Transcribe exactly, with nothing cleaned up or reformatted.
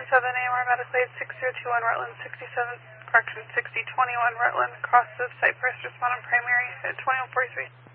seven A M R medically at six zero two one Rutland, sixty-seven, correction, sixty twenty-one Rutland, cross the site first respondent primary at twenty-one forty-three.